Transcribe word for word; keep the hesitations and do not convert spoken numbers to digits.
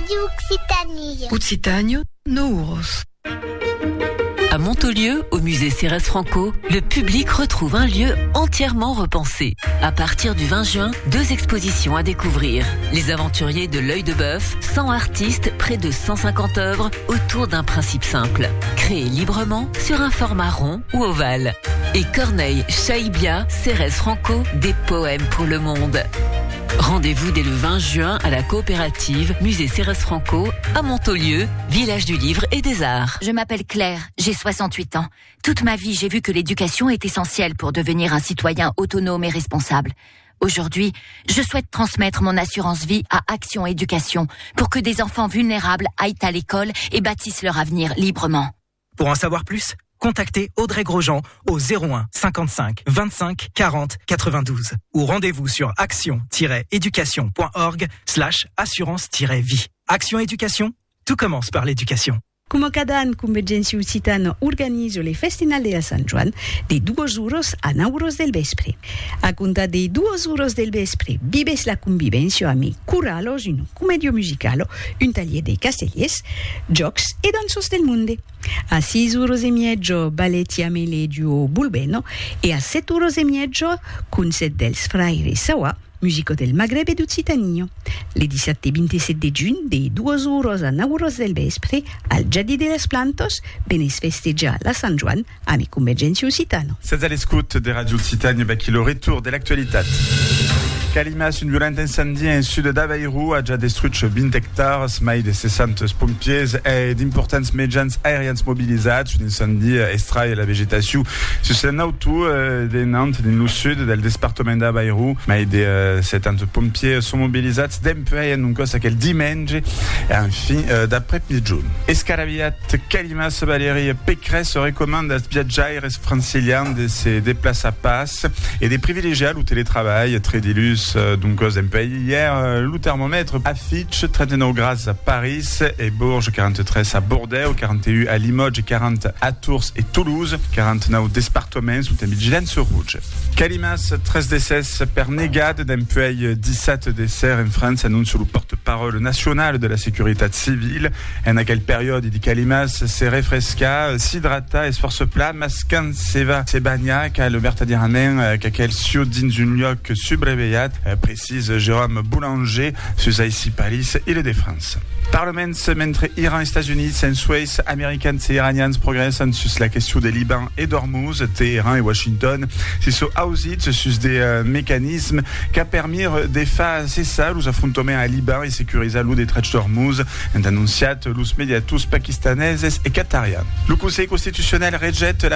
Radio Occitanie. Occitanie, Nouros. À Montaulieu, au musée Cérès Franco, le public retrouve un lieu entièrement repensé. À partir du vingt juin, deux expositions à découvrir. Les aventuriers de l'œil de bœuf, cent artistes, près de cent cinquante œuvres autour d'un principe simple. Créées librement sur un format rond ou ovale. Et Corneille Chaïbia, Cérès Franco, des poèmes pour le monde. Rendez-vous dès le vingt juin à la coopérative Musée Cérès Franco à Montaulieu, village du livre et des arts. Je m'appelle Claire, j'ai soixante-huit ans. Toute ma vie, j'ai vu que l'éducation est essentielle pour devenir un citoyen autonome et responsable. Aujourd'hui, je souhaite transmettre mon assurance vie à Action Éducation pour que des enfants vulnérables aillent à l'école et bâtissent leur avenir librement. Pour en savoir plus, contactez Audrey Grosjean au zéro un cinquante-cinq vingt-cinq quarante quatre-vingt-douze ou rendez-vous sur action-éducation.org slash assurance-vie. Action Éducation, tout commence par l'éducation. Come cada any, Convergència Occitana organiza le Festinal de Sant Joan de dues hores a nou hores del vespre. A comptar de dues hores del vespre, vives la convivència amb corralos, un comedio musicalo, un taller de castellers, jocs e dansos del monde. A sis hores e mezzo, balletti a Meledio Bulbeno e a set hores e mezzo, concert dels Fraires Sawa, musico del Maghreb e d'Occitania. Le diciassette e ventisette de giugno, de dues hores a nou hores del vespre, al Jardí de les Plantes, benes festejar la Sant Joan amb Convergència Occitana. C'est à l'écoute des radios Occitanie qui le retour de l'actualité. Calimas, un violent incendie en sud d'Aveiro ha già distrutto venti hectares, mai di sessanta pompiers e di importanti mezzi aeriani mobilizzati. Un incendio estrae la vegetazione su l'auto di Nantes, nel sud del dipartimento d'Aveiro, mai di settanta pompiers sono mobilizzati d'emploi in un cosa che il dimanche e infine d'après-midi. Escaraviat Calimas, Valérie Pécresse recommande à viaggiare franciliani de se déplacer à passe et de privilégier le télétravail très dilus. Donc, aux pays. Hier, le thermomètre affiche trente-neuf grades à Paris et Bourges, quarante-trois à Bordeaux, quarante et un à Limoges, quarante à Tours et Toulouse, quarante-neuf départements sous une vigilance rouge. Calimas, treize décès per negade d'emplois dix-sept décès en France, annonce le porte-parole national de la sécurité civile. En quelle période, il dit Calimas, se refresca, s'hydrata et se force plat, mascan seva se bagna, cal vertadierament, qu'aquel sio dins un lloc subreveillat, précise Jérôme Boulanger, sur ici Paris et le de France. Parlement mentre Iran et États-Unis, sensuels américains et iraniens progressent sur la question des Liban et d'Ormuz, Téhéran et Washington, c'est sur Auschwitz, sur des euh, mécanismes qui a permis des phases cessar los affrontaments à Liban et sécuriser l'eau des trets d'Ormuz, en annonciat los mediatus pakistanaises et qatariens. Le Conseil constitutionnel rejette la